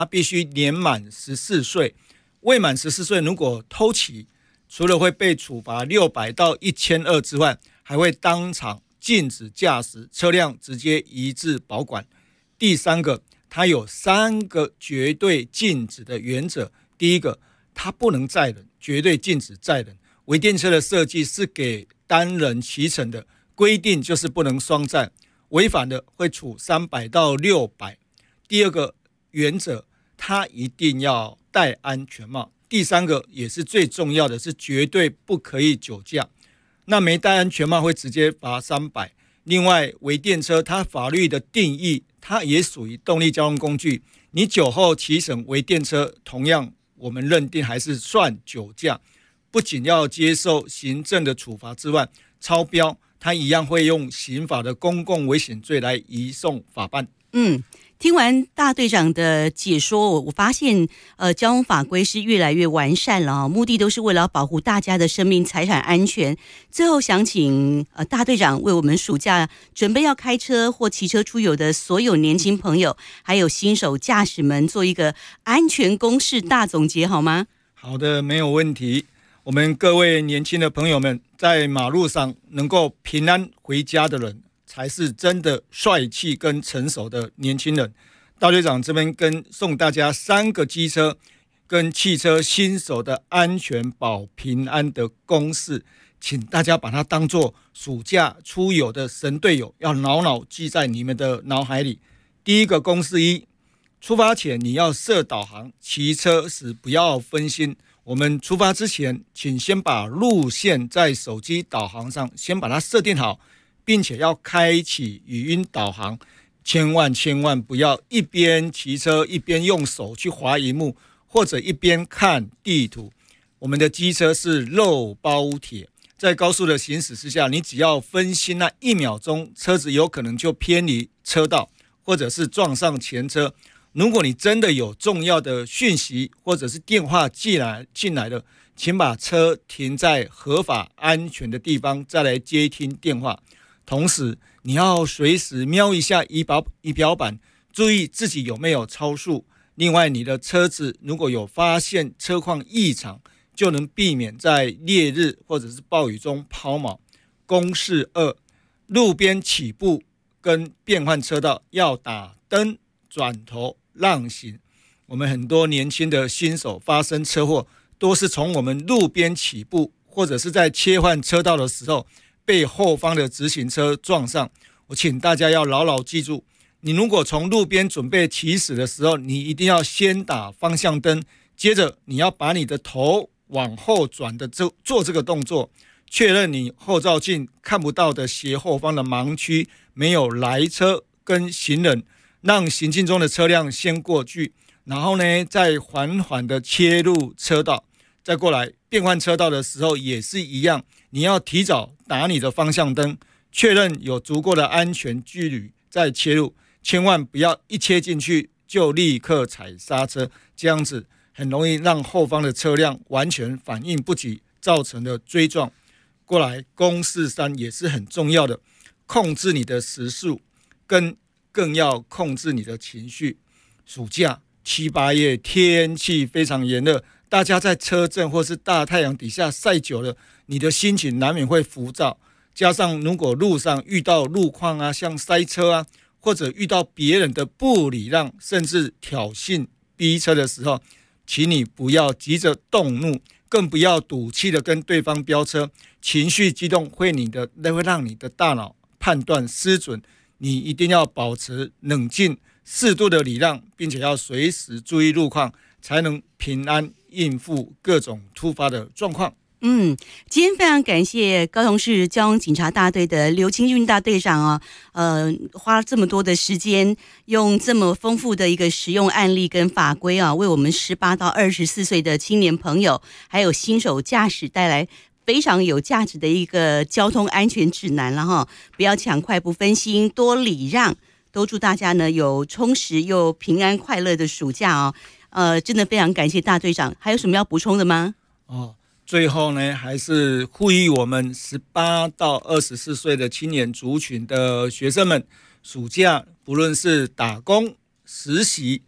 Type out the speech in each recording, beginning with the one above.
他必须年满14岁，未满14岁如果偷骑，除了会被处罚600到1200之外，还会当场禁止驾驶，车辆直接移至保管。第三个，它有3个绝对禁止的原则。第一个，它不能载人，绝对禁止载人。微电车的设计是给单人骑乘的，规定就是不能双载，违反的会处300到600。第二个原则，它一定要戴安全帽。第三个也是最重要的，是绝对不可以酒驾。那没戴安全帽会直接罚300。另外，微电车它法律的定义，它也属于动力交通工具。你酒后骑乘微电车，同样我们认定还是算酒驾，不仅要接受行政的处罚之外，超标它一样会用刑法的公共危险罪来移送法办。 听完大队长的解说，我发现交通法规是越来越完善了，目的都是为了保护大家的生命财产安全。最后想请大队长为我们暑假准备要开车或骑车出游的所有年轻朋友，还有新手驾驶们做一个安全公式大总结好吗？ 好的，没有问题。我们各位年轻的朋友们，在马路上能够平安回家的人，才是真的帅气跟成熟的年轻人。大队长这边送大家3个机车跟汽车新手的安全保平安的公式，请大家把它当作暑假出游的神队友，要牢牢记在你们的脑海里。第一个公式1，出发前你要设导航，骑车时不要分心。我们出发之前，请先把路线在手机导航上先把它设定好，并且要开启语音导航，千万不要一边骑车一边用手去滑萤幕，或者一边看地图。我们的机车是肉包铁，在高速的行驶之下，你只要分心那1秒钟，车子有可能就偏离车道，或者是撞上前车。如果你真的有重要的讯息或者是电话进来的，请把车停在合法安全的地方，再来接听电话。同时你要随时瞄一下仪表板，注意自己有没有超速。另外，你的车子如果有发现车况异常，就能避免在烈日或者是暴雨中抛锚。公式2，路边起步跟变换车道要打灯、转头、让行。我们很多年轻的新手发生车祸，都是从我们路边起步，或者是在切换车道的时候被后方的直行车撞上。我请大家要牢牢记住，你如果从路边准备起驶的时候，你一定要先打方向灯，接着你要把你的头往后转的做这个动作，确认你后照镜看不到的斜后方的盲区没有来车跟行人，让行进中的车辆先过去，然后呢再缓缓的切入车道。再过来变换车道的时候也是一样，你要提早打你的方向灯，确认有足够的安全距离再切入，千万不要一切进去就立刻踩刹车，这样子很容易让后方的车辆完全反应不及，造成的追撞。过来公式3也是很重要的，控制你的时速，更要控制你的情绪。暑假7、8月天气非常炎热，大家在车阵或是大太阳底下晒久了，你的心情难免会浮躁。加上如果路上遇到路况啊，像塞车啊，或者遇到别人的不礼让，甚至挑衅逼车的时候，请你不要急着动怒，更不要赌气的跟对方飙车。情绪激动会让你的大脑判断失准，你一定要保持冷静，适度的礼让，并且要随时注意路况，才能平安应付各种突发的状况。 今天非常感谢高雄市交通警察大队的刘清俊大队长花了这么多的时间，用这么丰富的一个实用案例跟法规为我们18到24岁的青年朋友，还有新手驾驶带来非常有价值的一个交通安全指南了哈。不要抢快，不分心，多礼让，都祝大家呢有充实又平安快乐的暑假真的非常感谢大队长，还有什么要补充的吗？ 最后呢，还是呼吁我们18到24岁的青年族群的学生们，暑假不论是打工、实习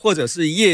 或者是业